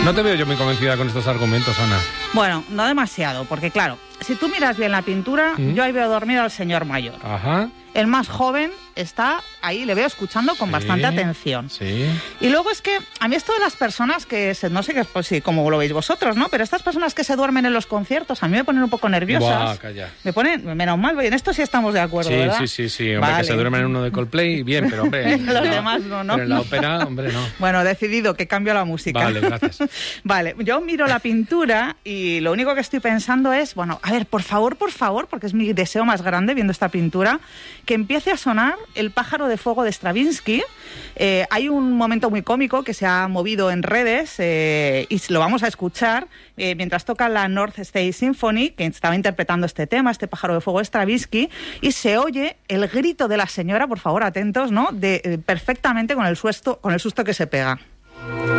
No te veo yo muy convencida con estos argumentos, Ana. Bueno, no demasiado, porque claro, si tú miras bien la pintura, yo ahí veo dormido al señor mayor. Ajá. El más joven está ahí, le veo escuchando con bastante atención. Sí. Y luego es que a mí esto de las personas que, no sé pues, sí, cómo lo veis vosotros, ¿no? Pero estas personas que se duermen en los conciertos, a mí me ponen un poco nerviosas. Buah, calla. Me ponen, menos mal, en esto sí estamos de acuerdo, ¿verdad? Sí, hombre, que se duermen en uno de Coldplay, bien, pero hombre... Los demás no. Pero en la ópera, hombre, no. Bueno, decidido que cambio la música. Vale, gracias. Vale, yo miro la pintura y lo único que estoy pensando es, bueno, a ver, por favor, porque es mi deseo más grande viendo esta pintura, que empiece a sonar El pájaro de fuego de Stravinsky. Hay un momento muy cómico que se ha movido en redes y lo vamos a escuchar mientras toca la North State Symphony, que estaba interpretando este tema, este pájaro de fuego de Stravinsky, y se oye el grito de la señora, por favor, atentos, ¿no? Perfectamente con el susto que se pega.